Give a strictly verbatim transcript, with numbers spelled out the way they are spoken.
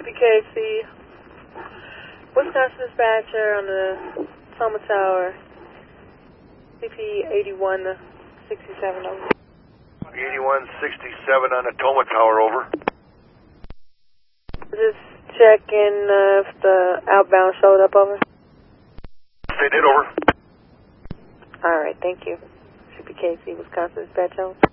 C P K C, Wisconsin dispatcher on the Toma Tower, C P eighty-one sixty-seven over. eighty-one sixty-seven on the Toma Tower, over. Just checking uh, if the outbound showed up, over. They did, over. All right, thank you. C P K C, Wisconsin dispatch, over.